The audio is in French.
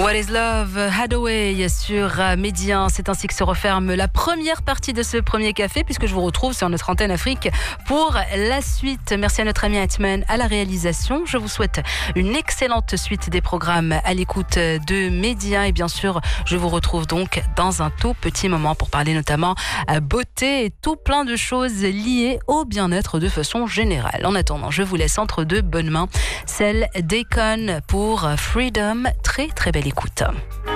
What is Love, Hathaway sur Média. C'est ainsi que se referme la première partie de ce premier café, puisque je vous retrouve sur notre antenne Afrique pour la suite. Merci à notre ami Atman à la réalisation. Je vous souhaite une excellente suite des programmes à l'écoute de Média. Et bien sûr, je vous retrouve donc dans un tout petit moment pour parler notamment beauté et tout plein de choses liées au bien-être de façon générale. En attendant, je vous laisse entre de bonnes mains, celle d'Akon pour Freedom. Très très belle écoute.